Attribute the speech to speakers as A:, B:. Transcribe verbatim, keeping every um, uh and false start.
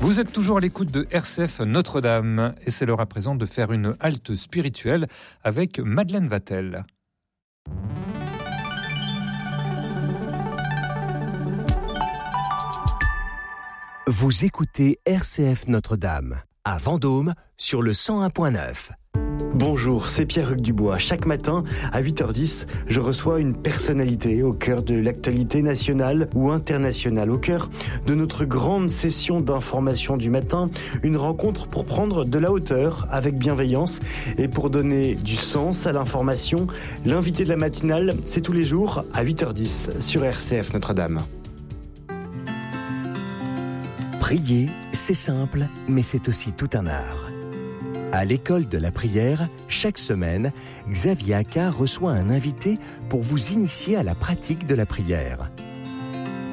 A: Vous êtes toujours à l'écoute de R C F Notre-Dame et c'est l'heure à présent de faire une halte spirituelle avec Madeleine Vatel.
B: Vous écoutez R C F Notre-Dame à Vendôme sur le cent un virgule neuf.
C: Bonjour, c'est Pierre-Hugues Dubois. Chaque matin, à huit heures dix, je reçois une personnalité au cœur de l'actualité nationale ou internationale, au cœur de notre grande session d'information du matin, une rencontre pour prendre de la hauteur avec bienveillance et pour donner du sens à l'information. L'invité de la matinale, c'est tous les jours à huit heures dix sur R C F Notre-Dame.
B: Prier, c'est simple, mais c'est aussi tout un art. À l'école de la prière, chaque semaine, Xavier Accard reçoit un invité pour vous initier à la pratique de la prière.